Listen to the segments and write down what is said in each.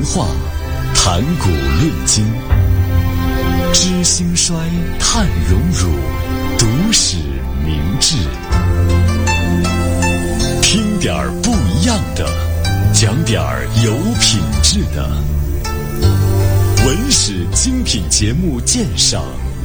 话，谈古论今，知兴衰，探荣辱，读史明智。听点儿不一样的，讲点儿有品质的。文史精品节目鉴赏。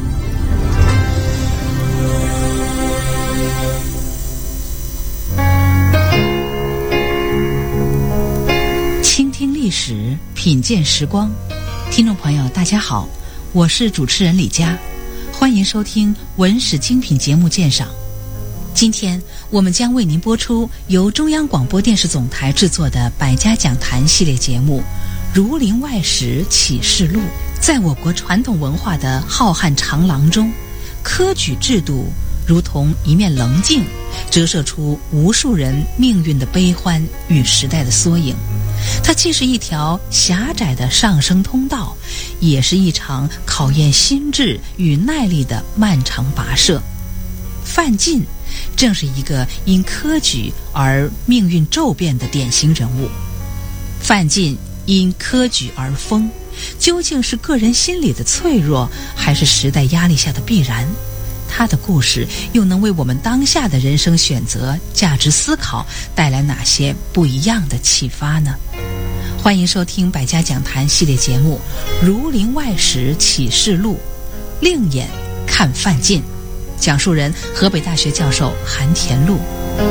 倾听历史，品鉴时光。听众朋友大家好，我是主持人李佳，欢迎收听文史精品节目鉴赏。今天我们将为您播出由中央广播电视总台制作的百家讲坛系列节目《儒林外史启示录》。在我国传统文化的浩瀚长廊中，科举制度如同一面棱镜，折射出无数人命运的悲欢与时代的缩影。它既是一条狭窄的上升通道，也是一场考验心智与耐力的漫长跋涉。范进正是一个因科举而命运骤变的典型人物。范进因科举而疯，究竟是个人心理的脆弱，还是时代压力下的必然？他的故事又能为我们当下的人生选择、价值思考带来哪些不一样的启发呢？欢迎收听百家讲坛系列节目《儒林外史启示录》，另眼看范进。讲述人河北大学教授韩田禄。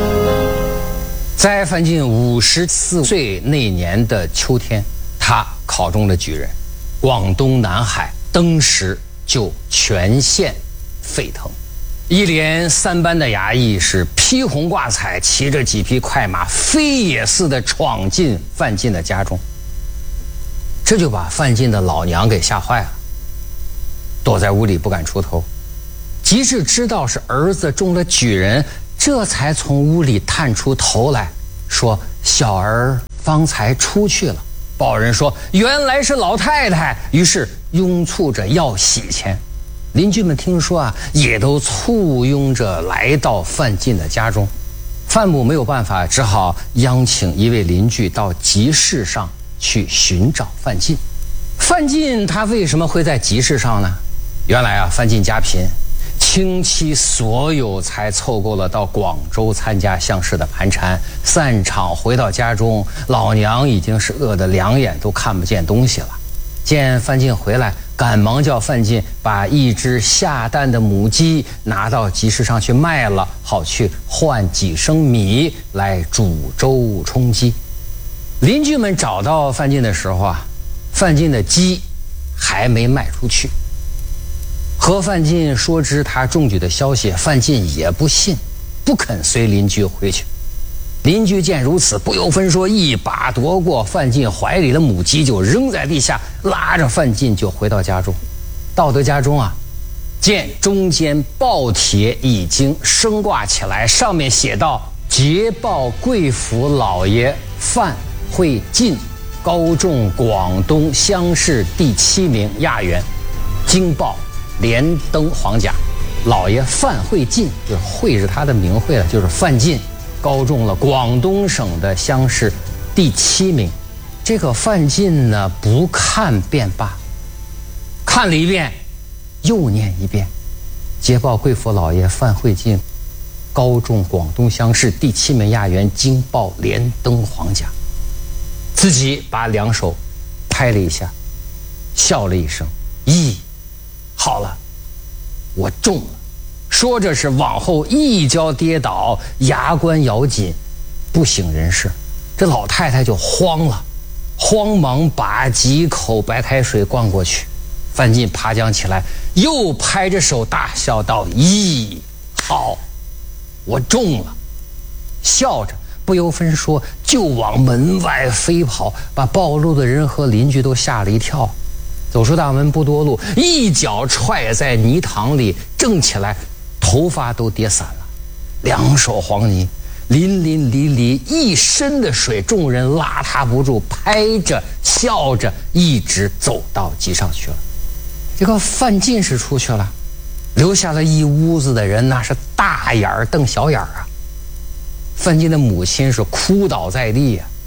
在范进54岁那年的秋天，他考中了举人，广东南海登时就全县沸腾，一连3班的衙役是披红挂彩，骑着几匹快马，飞也似的闯进范进的家中。这就把范进的老娘给吓坏了，躲在屋里不敢出头。及至知道是儿子中了举人，这才从屋里探出头来，说小儿方才出去了。报人说原来是老太太，于是拥簇着要喜钱。邻居们听说啊，也都簇拥着来到范进的家中。范母没有办法，只好央请一位邻居到集市上去寻找范进。范进他为什么会在集市上呢？原来啊，范进家贫，亲戚所有才凑够了到广州参加乡试的盘缠。散场回到家中，老娘已经是饿得两眼都看不见东西了。见范进回来，赶忙叫范进把一只下蛋的母鸡拿到集市上去卖了，好去换几升米来煮粥充饥。邻居们找到范进的时候啊，范进的鸡还没卖出去。和范进说知他中举的消息，范进也不信，不肯随邻居回去。邻居见如此，不由分说，一把夺过范进怀里的母鸡就扔在地下，拉着范进就回到家中。到得家中啊，见中间报帖已经升挂起来，上面写道：捷报贵府老爷范会进高中广东乡试第7名亚员，经报连登黄甲。老爷范会进，就是会是他的名讳了，就是范进高中了广东省的乡试第7名。这个范进呢，不看便罢，看了一遍又念一遍：捷报贵府老爷范会进高中广东乡试第7名亚员，经报连登黄甲。自己把两手拍了一下，笑了一声：咦，好了，我中了。说着是往后一跤跌倒，牙关咬紧，不省人事。这老太太就慌了，慌忙把几口白开水灌过去。范进爬将起来，又拍着手大笑道：咦，好，我中了。笑着不由分说就往门外飞跑，把暴露的人和邻居都吓了一跳。走出大门不多路，一脚踹在泥塘里，正起来头发都跌散了，两手黄泥，淋淋漓漓一身的水，众人拉他不住，拍着笑着一直走到集上去了。这个范进是出去了，留下了一屋子的人，那是大眼瞪小眼啊。范进的母亲是哭倒在地啊，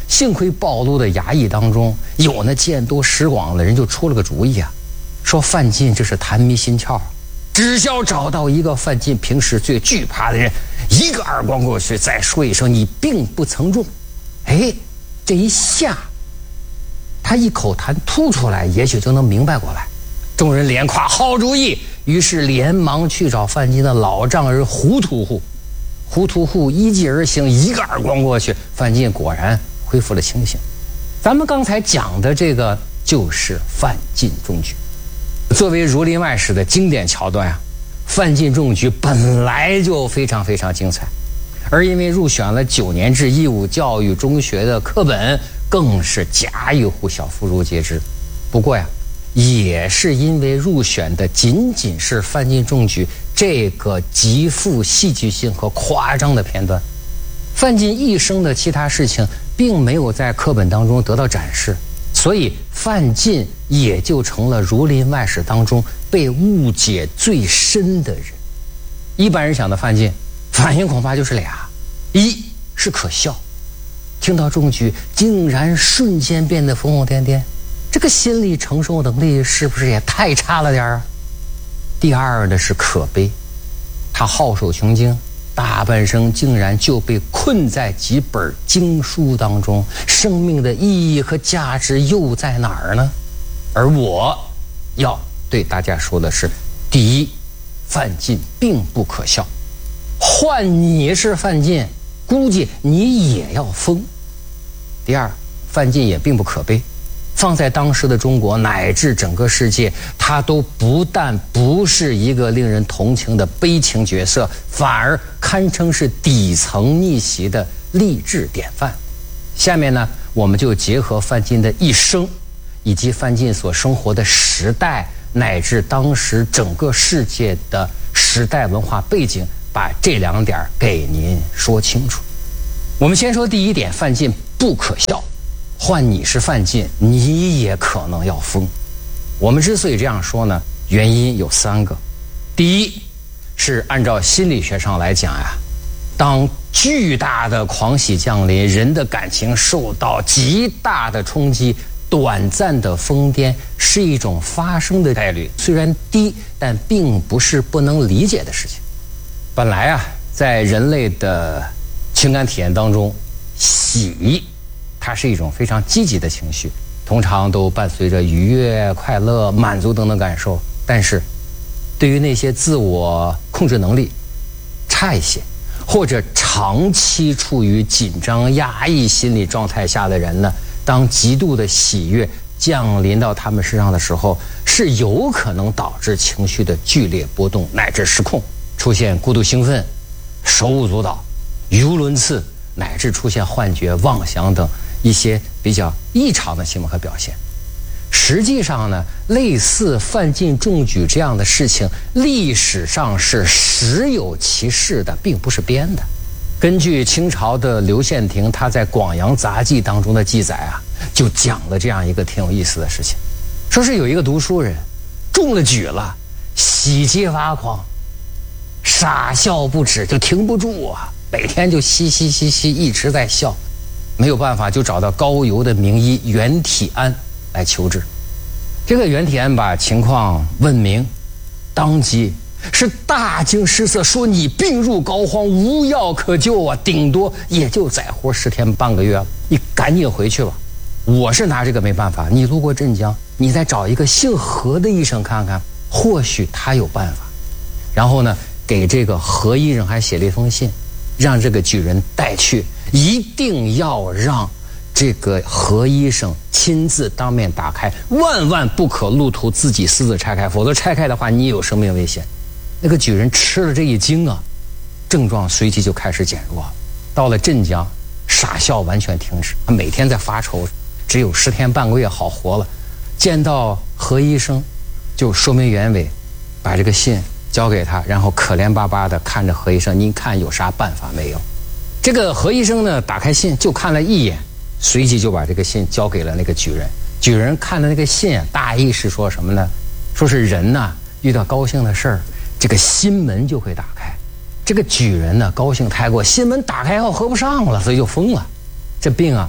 幸亏暴露的衙役当中有那见多识广的人，就出了个主意啊，说范进这是弹迷心窍，只需找到一个范进平时最惧怕的人，一个耳光过去，再说一声你并不曾中，哎，这一下他一口痰吐出来，也许就能明白过来。众人连夸好主意，于是连忙去找范进的老丈人胡屠户。胡屠户依计而行，一个耳光过去，范进果然恢复了清醒。咱们刚才讲的这个就是范进中举。作为《儒林外史》的经典桥段啊，范进中举本来就非常非常精彩，而因为入选了9年制义务教育中学的课本，更是家喻户晓，妇孺皆知。不过呀，也是因为入选的仅仅是范进中举这个极富戏剧性和夸张的片段，范进一生的其他事情并没有在课本当中得到展示，所以范进也就成了《儒林外史》当中被误解最深的人。一般人想的范进，反应恐怕就是俩：一是可笑，听到中举竟然瞬间变得疯疯癫癫，这个心理承受能力是不是也太差了点啊？第二的是可悲，他好手穷经，大半生竟然就被困在几本经书当中，生命的意义和价值又在哪儿呢？而我要对大家说的是，第一，范进并不可笑，换你是范进，估计你也要疯。第二，范进也并不可悲，放在当时的中国乃至整个世界，他都不但不是一个令人同情的悲情角色，反而堪称是底层逆袭的励志典范。下面呢，我们就结合范进的一生，以及范进所生活的时代，乃至当时整个世界的时代文化背景，把这2点给您说清楚。我们先说第一点，范进不可笑，换你是范进，你也可能要疯。我们之所以这样说呢，原因有3个。第一，是按照心理学上来讲呀，当巨大的狂喜降临，人的感情受到极大的冲击，短暂的疯癫是一种发生的概率，虽然低，但并不是不能理解的事情。本来啊，在人类的情感体验当中，喜它是一种非常积极的情绪，通常都伴随着愉悦、快乐、满足等等感受。但是对于那些自我控制能力差一些，或者长期处于紧张压抑心理状态下的人呢，当极度的喜悦降临到他们身上的时候，是有可能导致情绪的剧烈波动乃至失控，出现过度兴奋、手舞足蹈、语无伦次，乃至出现幻觉、妄想等一些比较异常的行为和表现。实际上呢，类似范进中举这样的事情，历史上是实有其事的，并不是编的。根据清朝的刘宪廷他在《广阳杂记》当中的记载啊，就讲了这样一个挺有意思的事情，说是有一个读书人中了举了，喜极发狂，傻笑不止，就停不住啊，每天就嘻嘻嘻嘻一直在笑，没有办法就找到高邮的名医袁体安来求治。这个袁体安把情况问明，当即是大惊失色，说你病入膏肓，无药可救啊，顶多也就再活10天半个月了，你赶紧回去吧。我是拿这个没办法，你路过镇江，你再找一个姓何的医生看看，或许他有办法。然后呢，给这个何医生还写了一封信，让这个举人带去，一定要让这个何医生亲自当面打开，万万不可路途自己私自拆开，否则拆开的话你有生命危险。那个举人吃了这一惊啊，症状随即就开始减弱。到了镇江，傻笑完全停止，他每天在发愁，只有10天半个月好活了。见到何医生就说明原委，把这个信交给他，然后可怜巴巴的看着何医生，您看有啥办法没有？这个何医生呢，打开信就看了一眼，随即就把这个信交给了那个举人。举人看了那个信，大意是说什么呢？说是人呢，遇到高兴的事儿，这个心门就会打开。这个举人呢，高兴太过，心门打开后合不上了，所以就疯了。这病啊，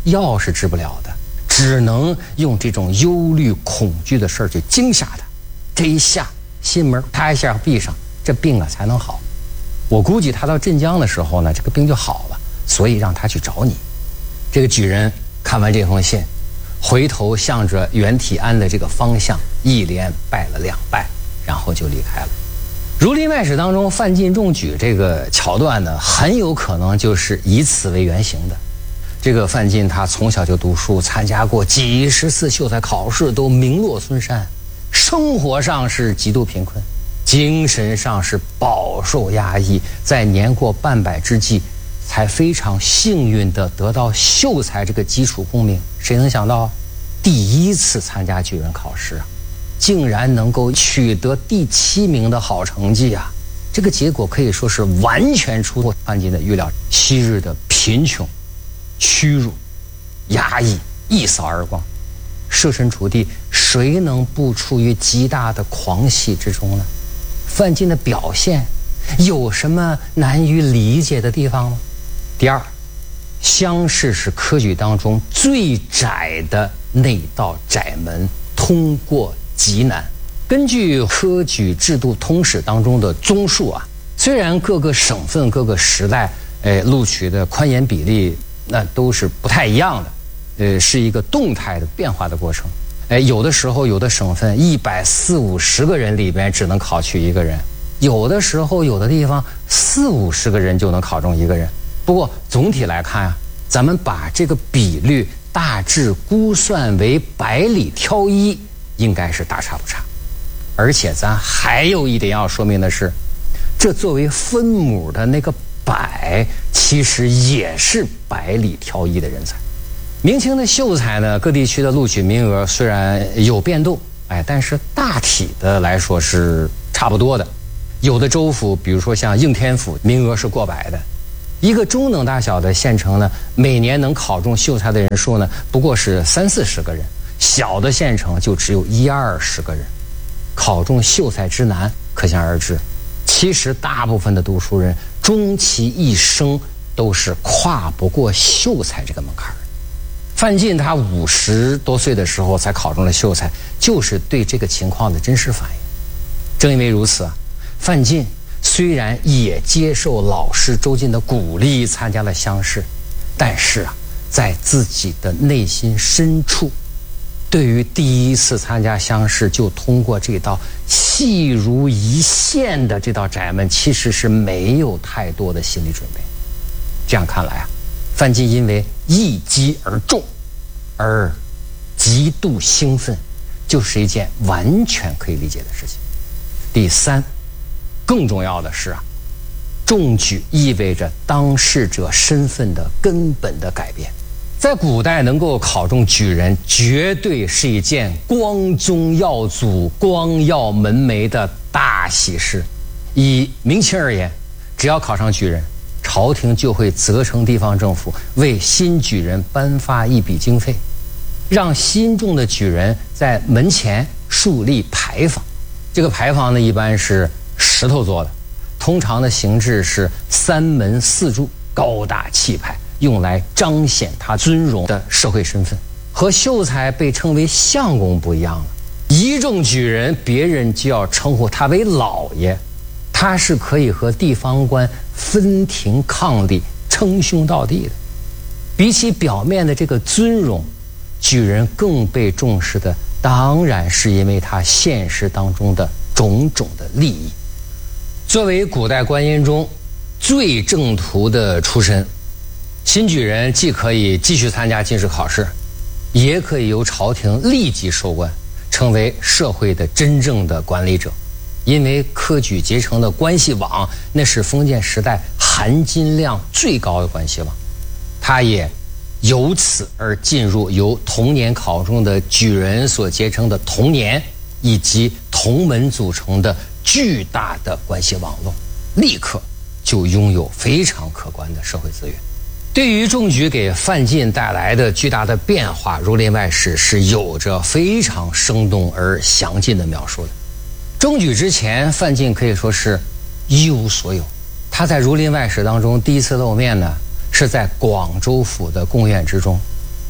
药是治不了的，只能用这种忧虑恐惧的事儿去惊吓他，这一下心门啪一下闭上，这病啊才能好。我估计他到镇江的时候呢，这个病就好了，所以让他去找你。这个举人看完这封信，回头向着袁体安的这个方向一连拜了2拜，然后就离开了。《儒林外史》当中范进中举这个桥段呢，很有可能就是以此为原型的。这个范进他从小就读书，参加过几十次秀才考试，都名落孙山，生活上是极度贫困，精神上是饱受压抑，在年过半百之际才非常幸运地得到秀才这个基础功名。谁能想到第一次参加举人考试啊，竟然能够取得第7名的好成绩啊！这个结果可以说是完全出乎范进的预料。昔日的贫穷、屈辱、压抑一扫而光，设身处地，谁能不处于极大的狂喜之中呢？范进的表现有什么难于理解的地方吗？第二，乡试是科举当中最窄的那道窄门，通过极难。根据科举制度通史当中的综述啊，虽然各个省份各个时代录取的宽严比例那都是不太一样的，是一个动态的变化的过程。有的时候有的省份140-150个人里边只能考取1个人，有的时候有的地方40-50个人就能考中1个人。不过总体来看啊，咱们把这个比率大致估算为100里挑1，应该是大差不差。而且咱还有一点要说明的是，这作为分母的那个100，其实也是100里挑1的人才。明清的秀才呢，各地区的录取名额虽然有变动，但是大体的来说是差不多的。有的州府，比如说像应天府，名额是过百的。一个中等大小的县城呢，每年能考中秀才的人数呢，不过是30-40个人，小的县城就只有10-20个人。考中秀才之难，可想而知。其实大部分的读书人，终其一生都是跨不过秀才这个门槛。范进他50多岁的时候才考中了秀才，就是对这个情况的真实反应。正因为如此啊，范进虽然也接受老师周进的鼓励参加了乡试，但是啊，在自己的内心深处，对于第一次参加乡试就通过这道细如一线的这道窄门，其实是没有太多的心理准备。这样看来啊，范进因为一击而中而极度兴奋，就是一件完全可以理解的事情。第三，更重要的是啊，中举意味着当事者身份的根本的改变。在古代能够考中举人，绝对是一件光宗耀祖、光耀门楣的大喜事。以明清而言，只要考上举人，朝廷就会责成地方政府为新举人颁发一笔经费，让新中的举人在门前树立牌坊。这个牌坊呢，一般是石头做的，通常的形制是3门4柱，高大气派，用来彰显他尊荣的社会身份。和秀才被称为相公不一样了，一中举人，别人就要称呼他为老爷，他是可以和地方官分庭抗礼、称兄道弟的。比起表面的这个尊荣，举人更被重视的当然是因为他现实当中的种种的利益。作为古代官员中最正途的出身，新举人既可以继续参加进士考试，也可以由朝廷立即授官，成为社会的真正的管理者。因为科举结成的关系网，那是封建时代含金量最高的关系网，他也由此而进入由同年考中的举人所结成的同年以及同门组成的巨大的关系网络，立刻就拥有非常可观的社会资源。对于中举给范进带来的巨大的变化，《儒林外史》是有着非常生动而详尽的描述的。中举之前，范进可以说是一无所有。他在《儒林外史》当中第一次露面呢，是在广州府的贡院之中。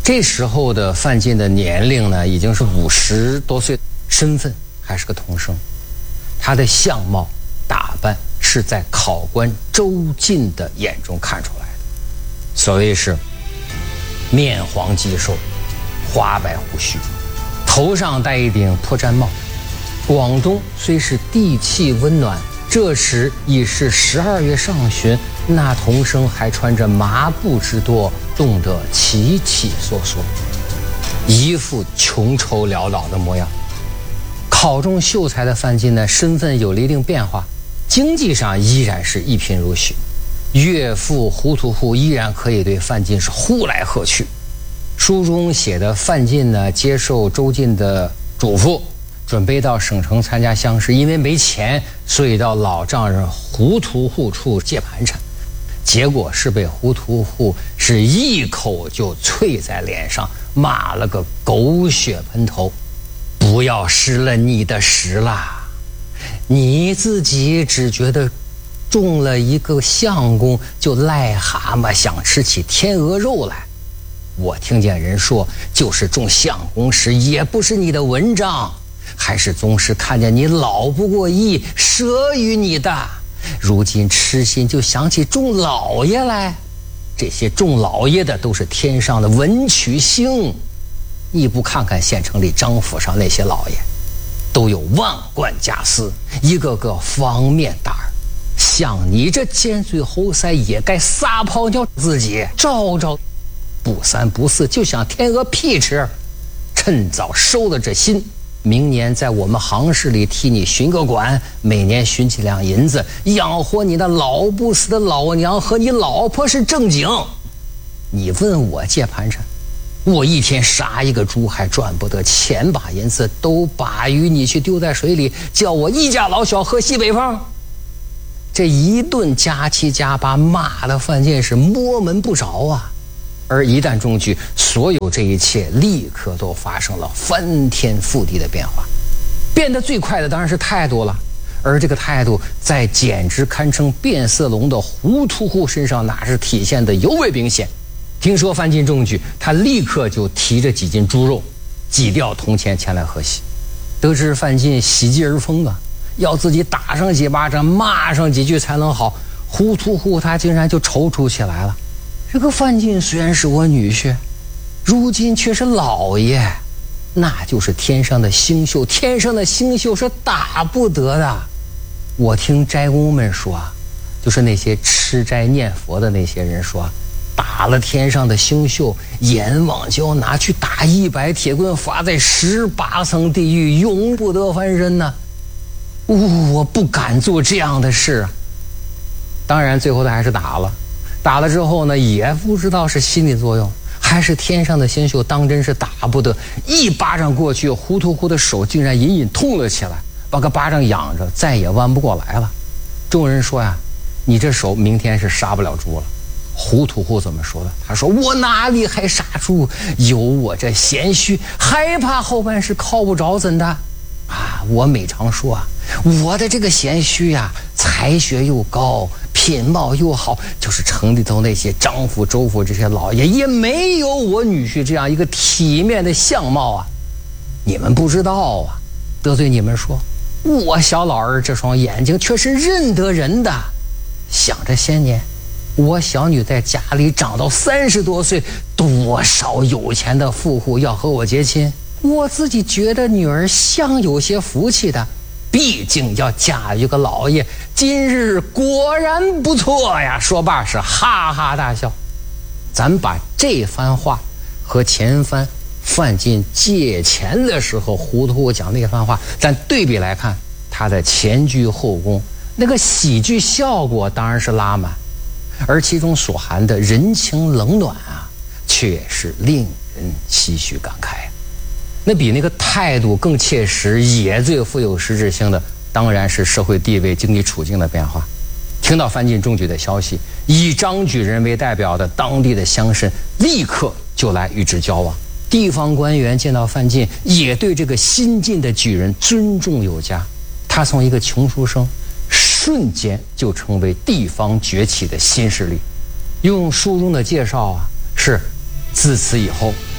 这时候的范进的年龄呢，已经是50多岁，身份还是个童生。他的相貌打扮是在考官周进的眼中看出来的，所谓是面黄肌瘦，花白胡须，头上戴一顶破毡帽。广东虽是地气温暖，这时已是12月上旬，那童生还穿着麻布之多，冻得起起缩缩，一副穷愁潦倒的模样。考中秀才的范进呢，身份有了一定变化，经济上依然是一贫如洗，岳父胡屠户依然可以对范进是呼来喝去。书中写的范进呢，接受周进的嘱咐，准备到省城参加乡试，因为没钱，所以到老丈人胡屠户处借盘缠，结果是被胡屠户是一口就啐在脸上，骂了个狗血喷头。不要失了你的时啦，你自己只觉得中了一个相公，就癞蛤蟆想吃起天鹅肉来。我听见人说，就是中相公时也不是你的文章，还是宗师看见你老不过意，舍于你的。如今痴心就想起中老爷来，这些中老爷的都是天上的文曲星。你不看看县城里张府上那些老爷，都有万贯家私，一个个方面大耳。像你这尖嘴猴腮，也该撒泡尿自己，照照不三不四，就想添鹅屁吃。趁早收了这心，明年在我们行市里替你巡个馆，每年巡几两银子，养活你那老不死的老娘和你老婆是正经。你问我借盘缠，我一天杀一个猪还赚不得，1000把银子都把于你去丢在水里，叫我一家老小喝西北风。这一顿加7加8，骂的范进是摸门不着啊。而一旦中举，所有这一切立刻都发生了翻天覆地的变化。变得最快的当然是态度了，而这个态度在简直堪称变色龙的胡屠户身上，那是体现的尤为明显。听说范进中举，他立刻就提着几斤猪肉挤掉铜钱前来贺喜。得知范进喜极而疯啊，要自己打上几巴掌，骂上几句才能好，胡屠户他竟然就踌躇起来了。这个范进虽然是我女婿，如今却是老爷，那就是天上的星宿，天上的星宿是打不得的。我听斋公们说，就是那些吃斋念佛的那些人说，打了天上的星宿，阎王就要拿去打100铁棍，罚在18层地狱，永不得翻身呢。我不敢做这样的事。当然最后他还是打了，打了之后呢，也不知道是心理作用还是天上的星宿当真是打不得，一巴掌过去，胡屠户的手竟然隐隐痛了起来，把个巴掌仰着，再也弯不过来了。众人说呀，你这手明天是杀不了猪了。胡屠户怎么说的？他说，我哪里还杀猪，有我这贤婿，害怕后半世靠不着怎的啊？我每常说啊，我的这个贤婿呀，才学又高，品貌又好，就是城里头那些张府周府这些老爷也没有我女婿这样一个体面的相貌啊。你们不知道啊，得罪你们说，我小老儿这双眼睛却是认得人的。想着先年我小女在家里长到30多岁，多少有钱的富户要和我结亲，我自己觉得女儿像有些福气的，毕竟要嫁一个老爷，今日果然不错呀。说罢是哈哈大笑。咱把这番话和前番范进借钱的时候胡屠户讲那番话，咱对比来看，他的前居后恭，那个喜剧效果当然是拉满，而其中所含的人情冷暖啊，却是令人唏嘘感慨。那比那个态度更切实，也最富有实质性的，当然是社会地位、经济处境的变化。听到范进中举的消息，以张举人为代表的当地的乡绅立刻就来与之交往。地方官员见到范进，也对这个新进的举人尊重有加。他从一个穷书生瞬间就成为地方崛起的新势力。用书中的介绍啊，是自此以后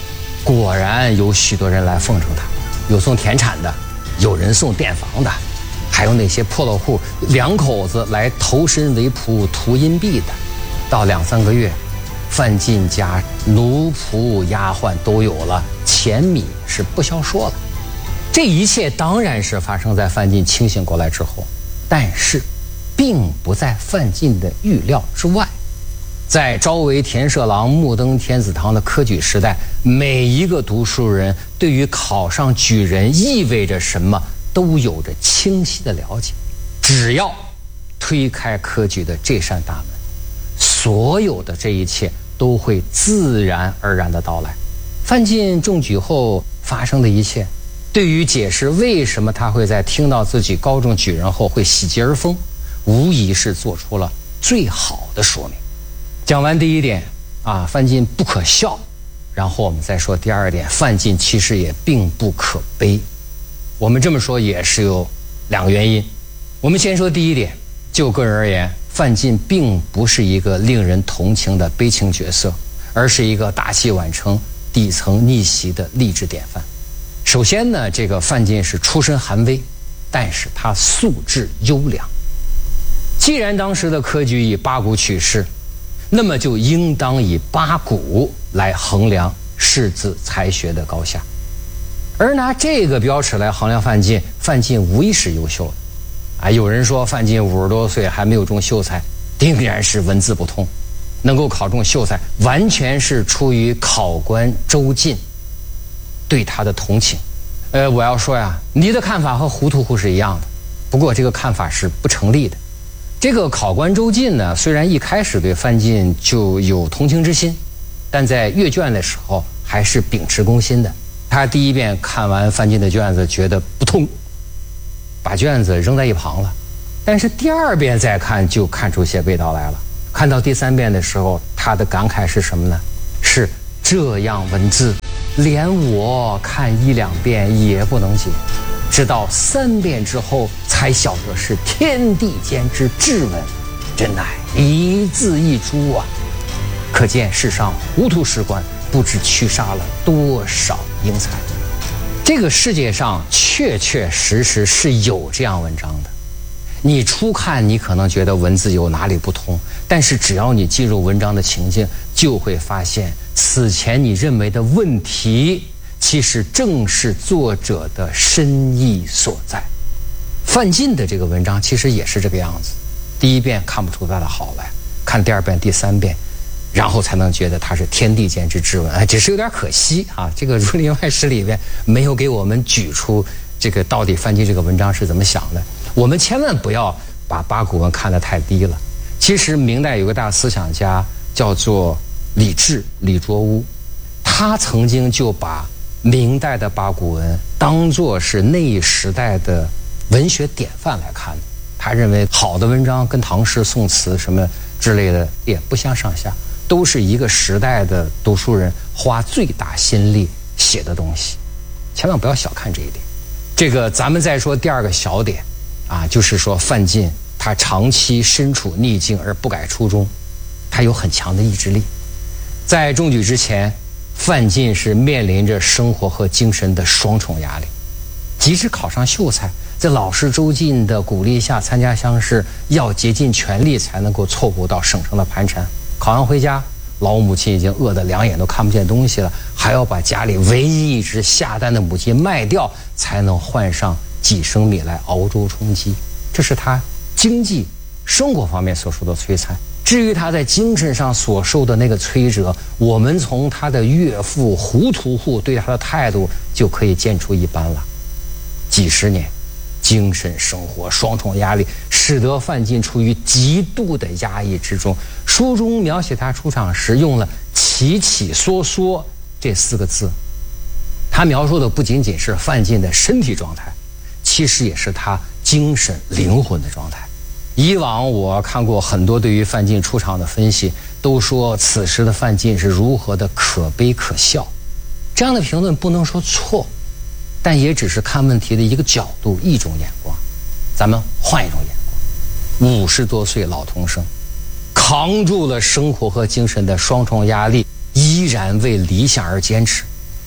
果然有许多人来奉承他，有送田产的，有人送店房的，还有那些破落户两口子来投身为仆图阴币的。到2-3个月，范进家奴仆丫鬟都有了，钱米是不消说了。这一切当然是发生在范进清醒过来之后，但是并不在范进的预料之外。在朝为田舍郎，暮登天子堂的科举时代，每一个读书人对于考上举人意味着什么都有着清晰的了解。只要推开科举的这扇大门，所有的这一切都会自然而然的到来。范进中举后发生的一切，对于解释为什么他会在听到自己高中举人后会喜极而疯，无疑是做出了最好的说明。讲完第一点范进不可笑，然后我们再说第二点，范进其实也并不可悲。我们这么说也是有2个原因。我们先说第一点，就个人而言，范进并不是一个令人同情的悲情角色，而是一个大器晚成、底层逆袭的励志典范。首先呢，这个范进是出身寒微，但是他素质优良。既然当时的科举以八股取士，那么就应当以八股来衡量士子才学的高下。而拿这个标尺来衡量范进，范进无疑是优秀的。有人说范进50多岁还没有中秀才，定然是文字不通。能够考中秀才，完全是出于考官周进对他的同情。我要说呀，你的看法和糊涂户是一样的，不过这个看法是不成立的。这个考官周进呢，虽然一开始对范进就有同情之心，但在阅卷的时候还是秉持公心的。他第一遍看完范进的卷子，觉得不通，把卷子扔在一旁了。但是第2遍再看，就看出些味道来了。看到第3遍的时候，他的感慨是什么呢？是这样文字，连我看1-2遍也不能解，直到3遍之后才晓得是天地间之至文，真乃一字一珠啊！可见世上糊涂史官不知驱杀了多少英才。这个世界上确确实实是有这样文章的。你初看你可能觉得文字有哪里不通，但是只要你进入文章的情境，就会发现此前你认为的问题，其实正是作者的深意所在。范进的这个文章其实也是这个样子，第1遍看不出他的好来，看第2遍、第3遍，然后才能觉得它是天地间之至文。只是有点可惜这个《儒林外史》里边没有给我们举出这个到底范进这个文章是怎么想的。我们千万不要把八股文看得太低了。其实明代有个大思想家叫做李治、李卓吾，他曾经就把明代的八股文当作是那一时代的文学典范来看的。他认为好的文章跟唐诗、宋词什么之类的也不相上下，都是一个时代的读书人花最大心力写的东西，千万不要小看这一点。这个咱们再说第2个小点就是说范进他长期身处逆境而不改初衷，他有很强的意志力。在中举之前，范进是面临着生活和精神的双重压力。即使考上秀才，在老师周进的鼓励下参加乡试，要竭尽全力才能够凑合到省城的盘缠。考完回家，老母亲已经饿得2眼都看不见东西了，还要把家里唯一一只下蛋的母鸡卖掉，才能换上几升米来熬粥充饥。这是他经济生活方面所受的摧残。至于他在精神上所受的那个摧折，我们从他的岳父胡屠户对他的态度就可以见出一斑了。几十年精神生活双重压力，使得范进处于极度的压抑之中。书中描写他出场时用了起起缩缩这4个字，他描述的不仅仅是范进的身体状态，其实也是他精神灵魂的状态。以往我看过很多对于范进出场的分析，都说此时的范进是如何的可悲可笑。这样的评论不能说错，但也只是看问题的一个角度，一种眼光。咱们换一种眼光，50多岁老童生，扛住了生活和精神的双重压力，依然为理想而坚持，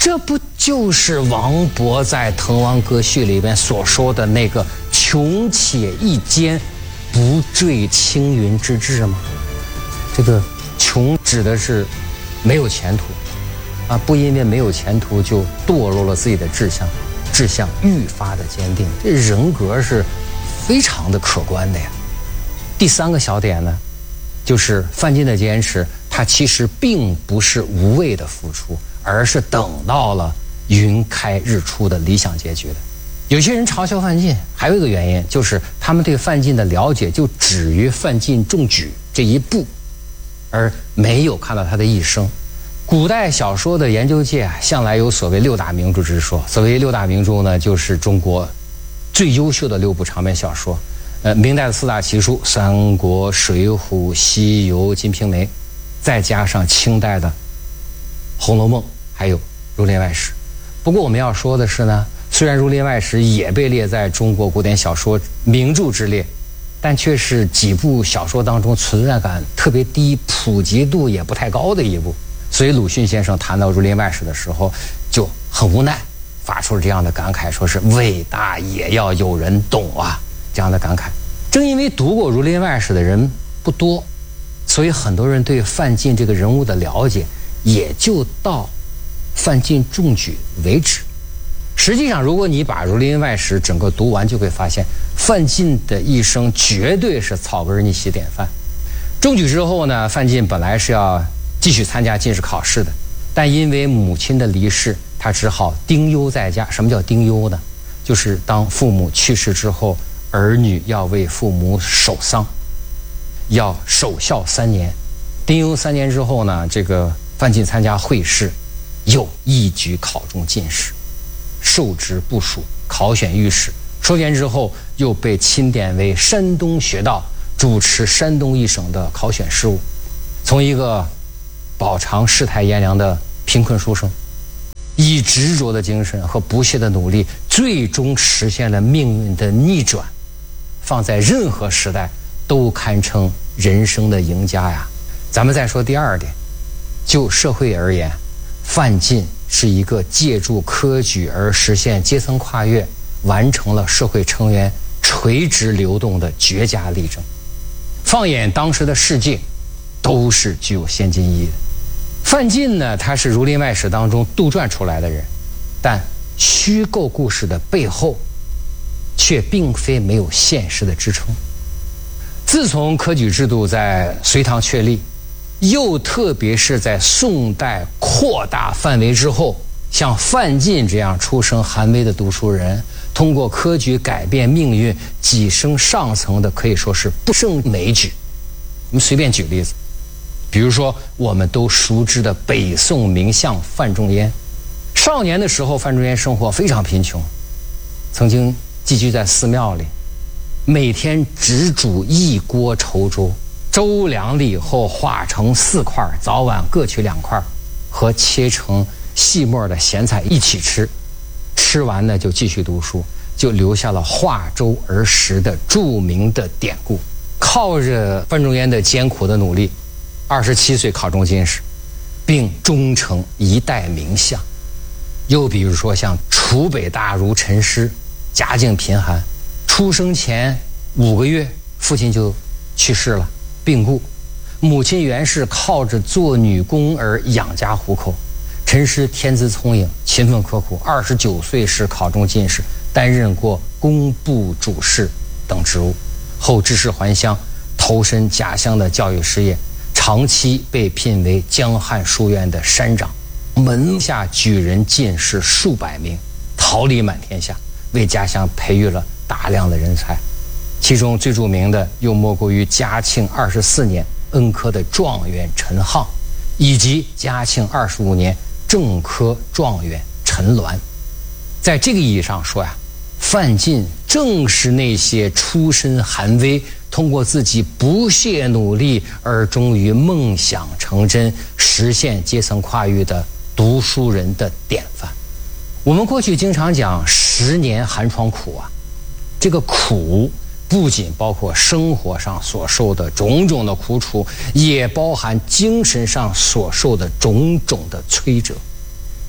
这不就是王勃在《滕王阁序》里边所说的那个穷且益坚，不坠青云之志吗？这个穷指的是没有前途啊，不因为没有前途就堕落了自己的志向愈发的坚定，这人格是非常的可观的呀。第三个小点呢，就是范进的坚持，他其实并不是无谓的付出，而是等到了云开日出的理想结局的。有些人嘲笑范进，还有一个原因就是他们对范进的了解就止于范进中举这一步，而没有看到他的一生。古代小说的研究界向来有所谓六大名著之说，所谓六大名著呢，就是中国最优秀的6部长篇小说。明代的4大奇书《三国》《水浒》《西游》《金瓶梅》，再加上清代的《红楼梦》还有《儒林外史》。不过我们要说的是呢，虽然《儒林外史》也被列在中国古典小说名著之列，但却是几部小说当中存在感特别低、普及度也不太高的一部。所以鲁迅先生谈到《儒林外史》的时候就很无奈，发出了这样的感慨，说是伟大也要有人懂啊，这样的感慨。正因为读过《儒林外史》的人不多，所以很多人对范进这个人物的了解也就到范进中举为止。实际上如果你把《儒林外史》整个读完，就会发现范进的一生绝对是草根逆袭典范。中举之后呢，范进本来是要继续参加进士考试的，但因为母亲的离世，他只好丁忧在家。什么叫丁忧呢？就是当父母去世之后，儿女要为父母守丧，要守孝3年。丁忧3年之后呢，这个范进参加会试，又一举考中进士，授职部署，考选御史。收监之后，又被钦点为山东学道，主持山东一省的考选事务。从一个饱尝世态炎凉的贫困书生，以执着的精神和不懈的努力，最终实现了命运的逆转，放在任何时代都堪称人生的赢家呀。咱们再说第2点，就社会而言，范进是一个借助科举而实现阶层跨越，完成了社会成员垂直流动的绝佳例证。放眼当时的世界，都是具有先进意义的。范进呢，他是《儒林外史》当中杜撰出来的人，但虚构故事的背后却并非没有现实的支撑。自从科举制度在隋唐确立，又特别是在宋代扩大范围之后，像范进这样出身寒微的读书人，通过科举改变命运、跻身上层的，可以说是不胜枚举。我们随便举例子，比如说我们都熟知的北宋名相范仲淹。少年的时候，范仲淹生活非常贫穷，曾经寄居在寺庙里，每天只煮1锅稠粥，粥凉了以后化成4块，早晚各取2块，和切成细末的咸菜一起吃。吃完呢就继续读书，就留下了化粥而食的著名的典故。靠着范仲淹的艰苦的努力，27岁考中进士，并终成一代名相。又比如说像楚北大儒陈师，家境贫寒，出生前5个月父亲就去世了，病故，母亲袁氏靠着做女工而养家糊口。陈师天资聪颖，勤奋刻苦，29岁时考中进士，担任过工部主事等职务。后知仕还乡，投身家乡的教育事业，长期被聘为江汉书院的山长，门下举人进士数百名，桃李满天下，为家乡培育了大量的人才。其中最著名的又莫过于嘉庆24年恩科的状元陈沆，以及嘉庆25年正科状元陈鸾。在这个意义上说呀，范进正是那些出身寒微，通过自己不懈努力而终于梦想成真，实现阶层跨越的读书人的典范。我们过去经常讲10年寒窗苦啊，这个苦不仅包括生活上所受的种种的苦楚，也包含精神上所受的种种的摧折。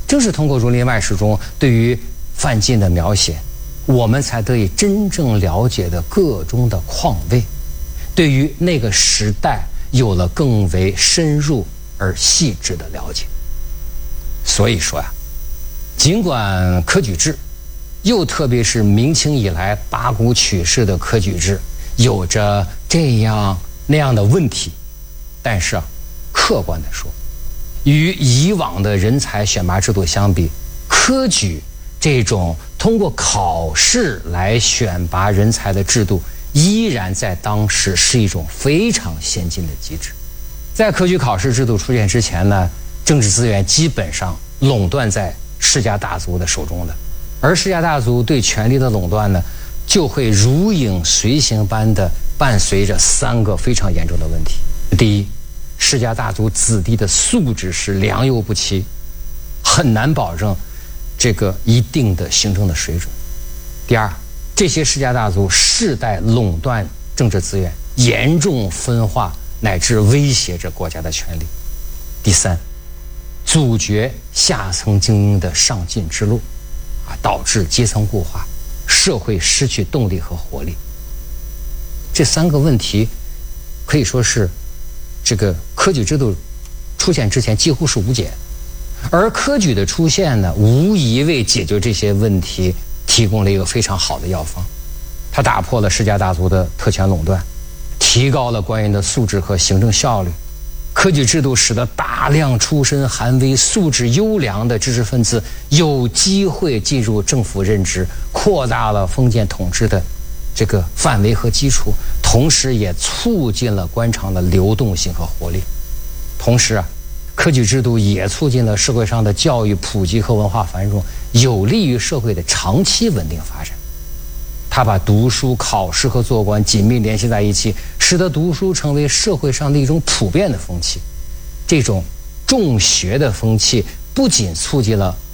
正是通过《儒林外史》中对于范进的描写，我们才得以真正了解的个中的况味，对于那个时代有了更为深入而细致的了解。所以说呀，尽管科举制，又特别是明清以来八股取士的科举制，有着这样那样的问题，但是客观的说，与以往的人才选拔制度相比，科举这种通过考试来选拔人才的制度，依然在当时是一种非常先进的机制。在科举考试制度出现之前呢，政治资源基本上垄断在世家大族的手中的，而世家大族对权力的垄断呢，就会如影随形般的伴随着3个非常严重的问题。第一，世家大族子弟的素质是良莠不齐，很难保证这个一定的行政的水准。第二，这些世家大族世代垄断政治资源，严重分化乃至威胁着国家的权力。第三，阻绝下层精英的上进之路，导致阶层固化，社会失去动力和活力。这3个问题可以说是这个科举制度出现之前几乎是无解，而科举的出现呢，无疑为解决这些问题提供了一个非常好的药方。它打破了世家大族的特权垄断，提高了官员的素质和行政效率。科举制度使得大量出身寒微、素质优良的知识分子有机会进入政府任职，扩大了封建统治的这个范围和基础，同时也促进了官场的流动性和活力。同时科举制度也促进了社会上的教育普及和文化繁荣，有利于社会的长期稳定发展。它把读书、考试和做官紧密联系在一起，使得读书成为社会上的一种普遍的风气。这种重学的风气不仅促进了